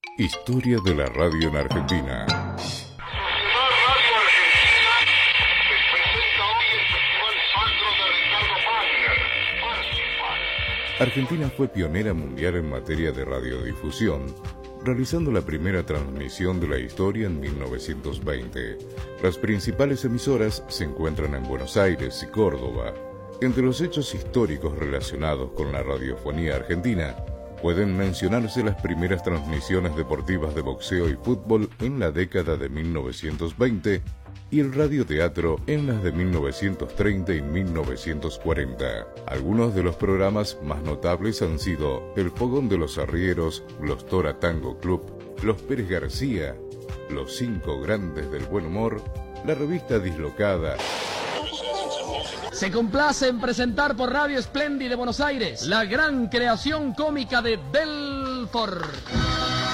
Historia de la radio en Argentina. Argentina fue pionera mundial en materia de radiodifusión, realizando la primera transmisión de la historia en 1920. Las principales emisoras se encuentran en Buenos Aires y Córdoba. Entre los hechos históricos relacionados con la radiofonía argentina, pueden mencionarse las primeras transmisiones deportivas de boxeo y fútbol en la década de 1920 y el radioteatro en las de 1930 y 1940. Algunos de los programas más notables han sido El Fogón de los Arrieros, Los Tora Tango Club, Los Pérez García, Los Cinco Grandes del Buen Humor, la revista Dislocada. Se complace en presentar por Radio Splendid de Buenos Aires la gran creación cómica de Belfort.